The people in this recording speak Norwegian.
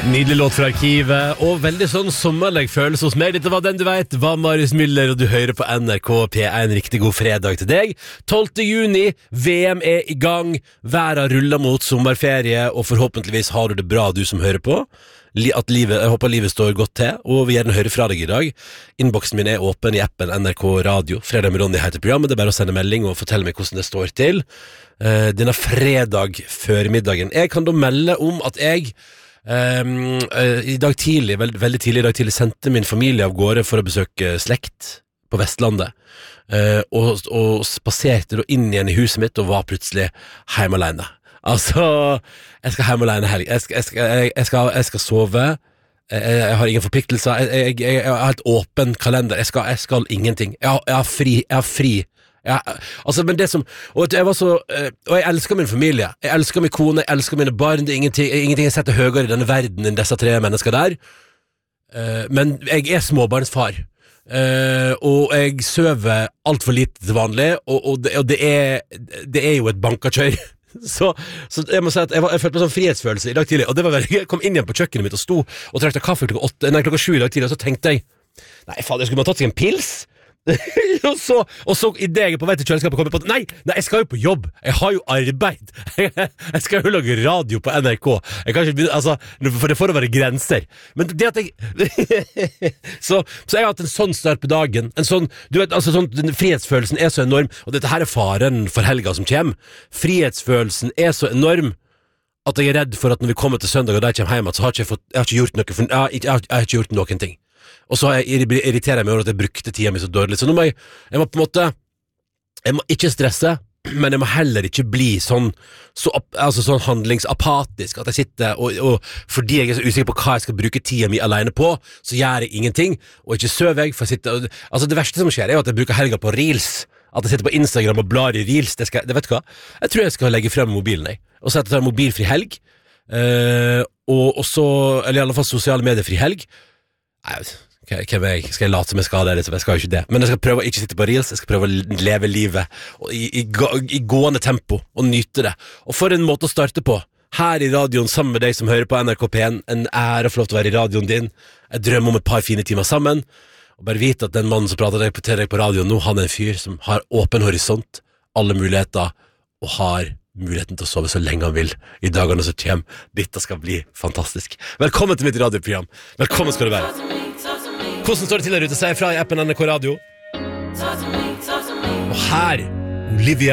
Nydelig låt fra arkivet, og veldig sånn sommerlig følelse hos meg. Dette var Den du vet, var Marius Müller, og du hører på NRK P1. Riktig god fredag til deg. 12. juni, VM er i gang, verden ruller mot sommerferie, og forhåpentligvis har du det bra, du som hører på. Jeg håper livet står godt til, og vi gjerne hører fra deg i dag. Innboksen min er åpen i appen NRK Radio. Fredag med Ronny heter programmet, det er bare å sende melding og fortelle meg hvordan det står til. Denne fredag før middagen. Jeg kan da melde om at jeg i dag tidlig, veldig tidlig i dag tidlig, sendte min familie av gårde for å besøke slekt på Vestlandet, og spaserte da inn igjen i huset mitt og var plutselig hjemme alene. Altså, jeg skal hjem alene helg. Jeg skal sove. Jeg har ingen forpliktelser. Jeg har helt åpen kalender. Jeg skal ingenting. Jeg har fri. Men det som, og jeg elsker min familie, jeg elsker min kone, jeg elsker mine barn. Det er ingenting jeg setter høyere i denne verden enn disse 3 mennesker der, men jeg er småbarnsfar, og jeg søver alt for lite til vanlig, og det er jo et bankakjør. Så jeg må si at jeg følte på sånn frihetsfølelse i dag tidlig, og det var veldig gøy. Jeg kom inn igjen på kjøkkenet mitt og sto og trakte kaffe klokka 7 i dag tidlig, og så tenkte jeg, nei faen, skulle man tatt seg en pils? og så i det jeg er på vei til kjøleskapet kom jeg på at nei, jeg skal jo på jobb, jeg har jo arbeid. Jeg skal jo lage radio på NRK. Jeg kan ikke begynne, for det får å være grenser. Men det at jeg så jeg har hatt en sånn start på dagen, en sånn, du vet, den frihetsfølelsen er så enorm, og dette her er faren for helga som kommer. Frihetsfølelsen er så enorm at jeg er redd for at når vi kommer til søndag og der kommer hjem, så jeg har ikke gjort noen ting. Og så irriterer jeg meg over at jeg brukte tida mi så dårlig. Så nå må jeg må på en måte, jeg må ikke stresse, men jeg må heller ikke bli sånn handlingsapatisk at jeg sitter og fordi jeg er så usikker på hva jeg skal bruke tida mi alene på, så gjør jeg ingenting, og ikke søver jeg, for jeg sitter det verste som skjer er jo at jeg bruker helga på Reels, at jeg sitter på Instagram og blar i Reels. Det vet du hva? Jeg tror jeg skal legge frem mobilen, og så tar jeg mobilfri helg, og så, eller i alle fall sosiale medier fri helg. Skal jeg late som jeg skal det? Jeg skal jo ikke det, men jeg skal prøve å ikke sitte på Reels. Jeg skal prøve å leve livet i gående tempo og nyte det. Og for en måte å starte på her i radioen sammen med deg som hører på NRK P1. En ære å få lov til å være i radioen din. Jeg drømmer om et par fine timer sammen, og bare vite at den mannen som prater til deg på radioen nå, han er en fyr som har åpen horisont, alle muligheter, og har muligheten til å sove så lenge han vil i dagene som kommer. Dette skal bli fantastisk. Velkommen til mitt radioprogram. Velkommen skal du være. Hvordan står det til der ute? Sier fra i appen NRK Radio. Og her, Olivia